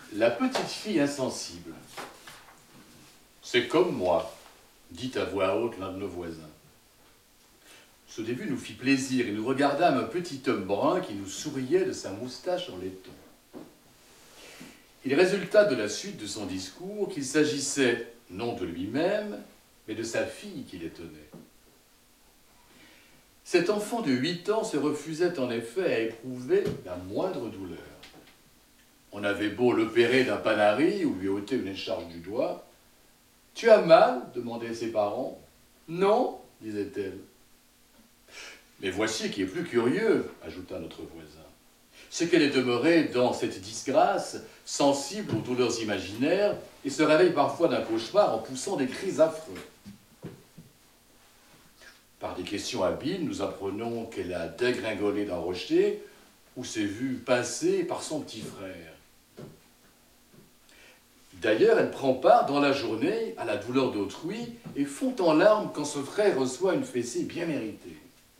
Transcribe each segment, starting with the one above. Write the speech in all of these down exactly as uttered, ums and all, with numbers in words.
La petite fille insensible. C'est comme moi, dit à voix haute l'un de nos voisins. Ce début nous fit plaisir et nous regardâmes un petit homme brun qui nous souriait de sa moustache en laiton. Il résulta de la suite de son discours qu'il s'agissait non de lui-même, mais de sa fille qui l'étonnait. Cet enfant de huit ans se refusait en effet à éprouver la moindre douleur. On avait beau l'opérer d'un panari ou lui ôter une écharpe du doigt. « Tu as mal ?» demandaient ses parents. « Non » disait-elle. « Mais voici qui est plus curieux » ajouta notre voisin. « C'est qu'elle est demeurée dans cette disgrâce, sensible aux douleurs imaginaires, et se réveille parfois d'un cauchemar en poussant des cris affreux. » Par des questions habiles, nous apprenons qu'elle a dégringolé d'un rocher ou s'est vue pincée par son petit frère. D'ailleurs, elle prend part dans la journée à la douleur d'autrui et fond en larmes quand ce frère reçoit une fessée bien méritée.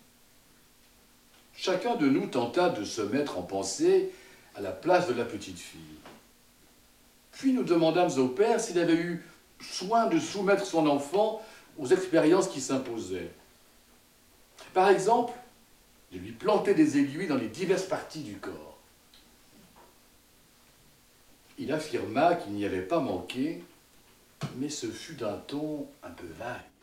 Chacun de nous tenta de se mettre en pensée à la place de la petite fille. Puis nous demandâmes au père s'il avait eu soin de soumettre son enfant aux expériences qui s'imposaient. Par exemple, de lui planter des aiguilles dans les diverses parties du corps. Il affirma qu'il n'y avait pas manqué, mais ce fut d'un ton un peu vague.